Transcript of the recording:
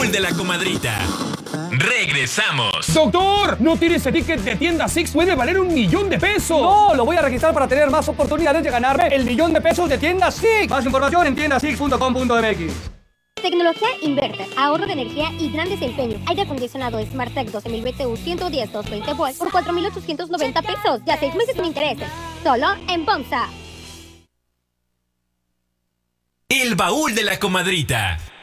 de la comadrita. Regresamos. ¡Doctor! No tire ese ticket de tienda Six, puede valer $1,000,000. No, lo voy a registrar para tener más oportunidades de ganarme el $1,000,000 de tienda Six. Más información en tiendasix.com.mx. Tecnología inverter, ahorro de energía y gran desempeño. Aire acondicionado SmartTech 12,000 BTU 110 220 volts por $4,890. Ya 6 meses sin intereses. Solo en Pomsa. El baúl de la comadrita.